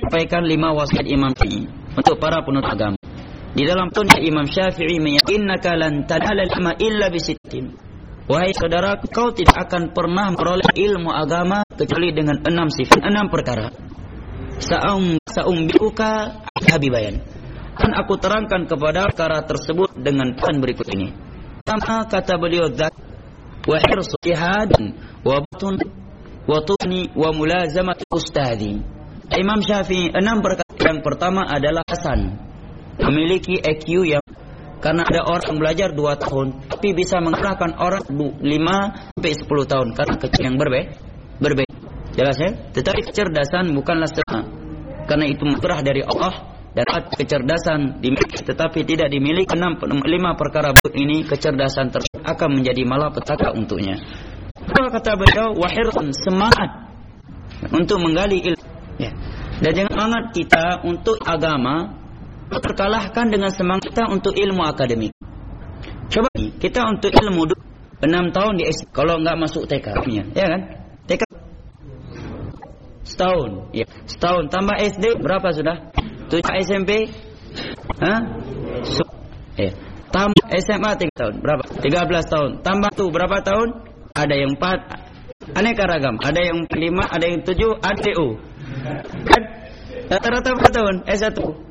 sampaikan 5 wasiat Imam Syafi'i untuk para penuntut agama. Di dalam tunnya Imam Syafi'i menyatakan lan tanala ilma illa bisittin. Wahai saudara, kau tidak akan pernah memperoleh ilmu agama kecuali dengan 6 sifat, 6 perkara. Sa'umbiuka habibayan. Dan aku terangkan kepada perkara tersebut dengan pesan berikut ini. Pertama, kata beliau, wa hirsu jihadin wa batun wa tuni wa mulazamat ustadi. Imam Syafi'i 6 perkara. Yang pertama adalah hasan, memiliki IQ yang, karena ada orang belajar 2 tahun tapi bisa mengalahkan orang 5 sampai 10 tahun karena kecil yang berbeda. Jelas ya? Tetapi kecerdasan bukanlah sama, karena itu murah dari Allah. Dan kecerdasan dimiliki tetapi tidak dimiliki 5 perkara ini, kecerdasan tersebut akan menjadi malapetaka untuknya. Kata beliau, wahirun, semangat untuk menggali ilmu. Ya. Dan jangan semangat kita untuk agama terkalahkan dengan semangat kita untuk ilmu akademik. Coba kita untuk ilmu 6 tahun di SD, kalau enggak masuk TK, ya kan? TK setahun, ya. Setahun tambah SD berapa sudah? 7 SMP, ya. Tambah SMA 3 tahun berapa? 13 tahun. Tambah tuh berapa tahun? Ada yang 4, aneka ragam. Ada yang 5, ada yang 7, ada TU. Kan? Rata-rata berapa tahun? S1.